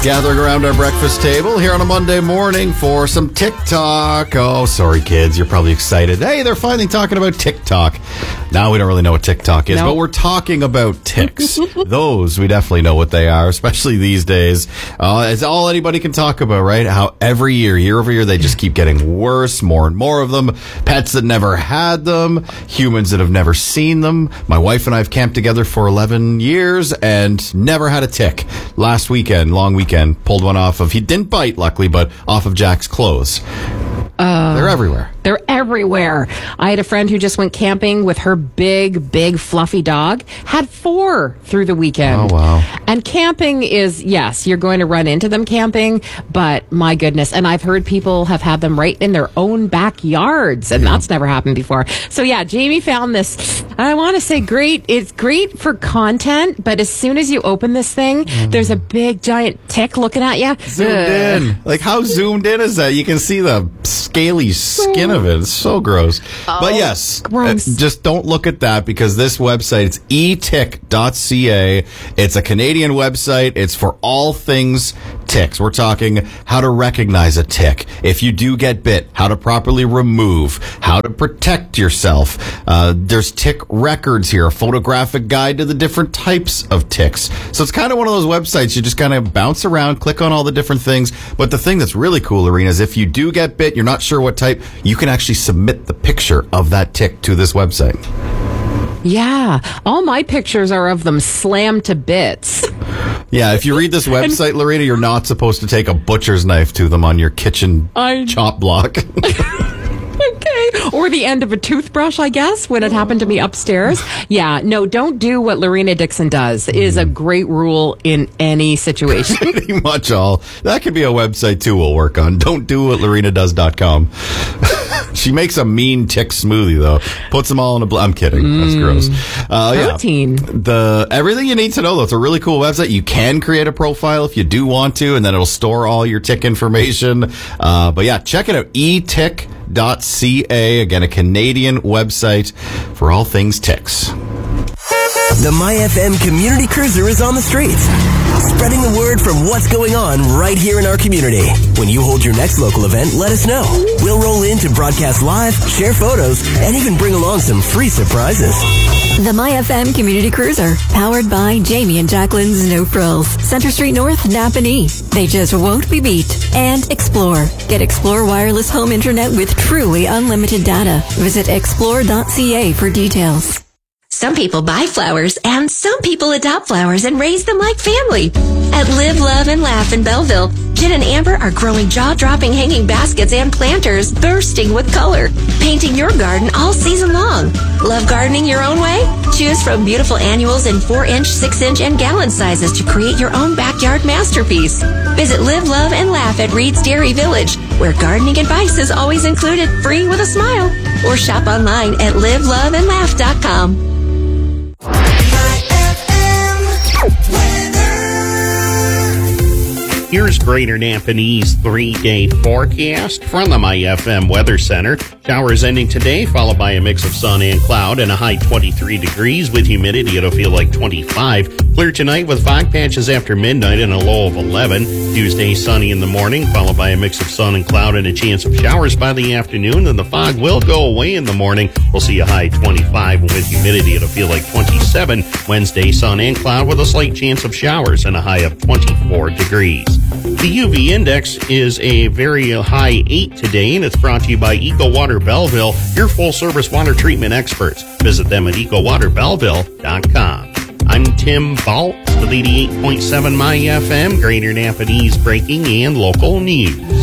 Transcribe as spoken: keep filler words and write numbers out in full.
Gathering around our breakfast table here on a Monday morning for some TikTok. Oh, sorry, kids. You're probably excited. Hey, they're finally talking about TikTok. Now we don't really know what TikTok is, nope. But we're talking about ticks. Those, we definitely know what they are, especially these days. Uh, it's all anybody can talk about, right? How every year, year over year, they just keep getting worse, more and more of them. Pets that never had them, humans that have never seen them. My wife and I have camped together for eleven years and never had a tick. Last weekend, long weekend. Pulled one off of, he didn't bite, luckily, but off of Jack's clothes. Uh, They're everywhere. They're everywhere. I had a friend who just went camping with her big, big, fluffy dog. Had four through the weekend. Oh, wow. And camping is, yes, you're going to run into them camping, but my goodness. And I've heard people have had them right in their own backyards, and yeah. that's never happened before. So, yeah, Jamie found this, I want to say great. It's great for content, but as soon as you open this thing, mm. there's a big, giant tick looking at you. Zoomed Ugh. in. Like, how zoomed in is that? You can see the scaly skin of it. It's so gross. Oh, but yes, uh, just don't look at that, because this website, it's e tick dot c a. It's a Canadian website. It's for all things ticks. We're talking how to recognize a tick. If you do get bit, how to properly remove, how to protect yourself. Uh, there's tick records here, a photographic guide to the different types of ticks. So it's kind of one of those websites you just kind of bounce around, click on all the different things. But the thing that's really cool, Irina, is if you do get bit, you're not sure what type, you can actually submit the picture of that tick to this website. Yeah, all my pictures are of them slammed to bits. Yeah, if you read this website, Lorena, you're not supposed to take a butcher's knife to them on your kitchen I... chop block. Okay. Or the end of a toothbrush, I guess, when it happened to me upstairs. Yeah, no, don't do what Lorena Dixon does is a great rule in any situation. Pretty much all. That could be a website, too, we'll work on. Don't do what Lorena does dot com. She makes a mean tick smoothie, though. Puts them all in a... Bl- I'm kidding. Mm. That's gross. Uh, Protein. Yeah. The, everything you need to know, though. It's a really cool website. You can create a profile if you do want to, and then it'll store all your tick information. Uh, but yeah, check it out. e tick dot c a. Again, a Canadian website for all things ticks. The MyFM Community Cruiser is on the streets, spreading the word from what's going on right here in our community. When you hold your next local event, let us know. We'll roll in to broadcast live, share photos, and even bring along some free surprises. The MyFM Community Cruiser, powered by Jamie and Jacqueline's No Frills, Center Street North, Napanee. They just won't be beat. And Explore. Get Explore wireless home internet with truly unlimited data. Visit explore dot c a for details. Some people buy flowers, and some people adopt flowers and raise them like family. At Live, Love, and Laugh in Belleville, Jen and Amber are growing jaw-dropping hanging baskets and planters bursting with color, painting your garden all season long. Love gardening your own way? Choose from beautiful annuals in four inch, six inch, and gallon sizes to create your own backyard masterpiece. Visit Live, Love, and Laugh at Reed's Dairy Village, where gardening advice is always included free with a smile. Or shop online at live love and laugh dot com. Here's Greater Napanee's three-day forecast from the MyFM Weather Center. Showers ending today, followed by a mix of sun and cloud and a high twenty-three degrees. With humidity, it'll feel like twenty-five. Clear tonight with fog patches after midnight and a low of eleven. Tuesday, sunny in the morning, followed by a mix of sun and cloud and a chance of showers by the afternoon. And the fog will go away in the morning. We'll see a high twenty-five. With humidity, it'll feel like twenty-seven. Wednesday, sun and cloud with a slight chance of showers and a high of twenty-four degrees. The U V index is a very high eight today, and it's brought to you by Eco Water Belleville, your full-service water treatment experts. Visit them at eco water belleville dot com. I'm Tim Balt with eighty-eight point seven MyFM, Greater Napanee's breaking and local news.